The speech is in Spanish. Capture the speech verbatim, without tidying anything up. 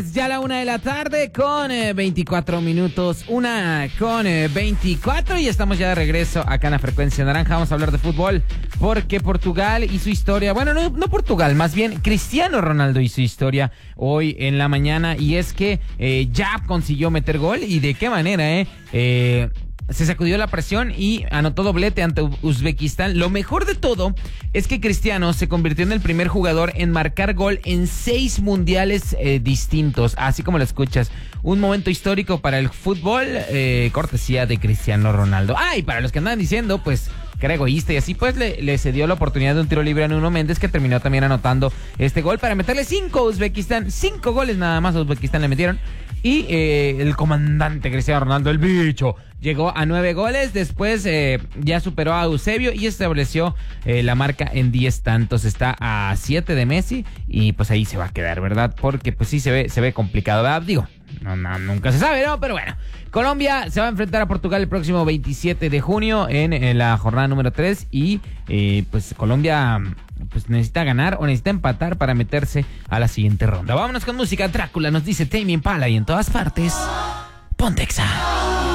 Ya a la una de la tarde con eh, veinticuatro minutos, una con eh, veinticuatro y estamos ya de regreso acá en la Frecuencia Naranja. Vamos a hablar de fútbol porque Portugal y su historia, bueno, no, no Portugal, más bien Cristiano Ronaldo y su historia hoy en la mañana, y es que eh, ya consiguió meter gol y de qué manera, eh, eh se sacudió la presión y anotó doblete ante Uzbekistán. Lo mejor de todo es que Cristiano se convirtió en el primer jugador en marcar gol en seis mundiales eh, distintos, así como lo escuchas. Un momento histórico para el fútbol, eh, cortesía de Cristiano Ronaldo. Ah, y para los que andan diciendo, pues, que era egoísta y así, pues le, le cedió la oportunidad de un tiro libre a Nuno Méndez, que terminó también anotando este gol para meterle cinco a Uzbekistán. Cinco goles nada más a Uzbekistán le metieron. Y eh, el comandante Cristiano Ronaldo, el bicho, llegó a nueve goles. Después eh, ya superó a Eusebio y estableció eh, la marca en diez tantos. Está a siete de Messi y pues ahí se va a quedar, ¿verdad? Porque pues sí se ve, se ve complicado, ¿verdad? Digo, no, no, nunca se sabe, ¿no? Pero bueno, Colombia se va a enfrentar a Portugal el próximo veintisiete de junio en, en la jornada número tres. Y eh, pues Colombia pues necesita ganar o necesita empatar para meterse a la siguiente ronda. Vámonos con música. Drácula nos dice Tame Impala y en todas partes Pontexa.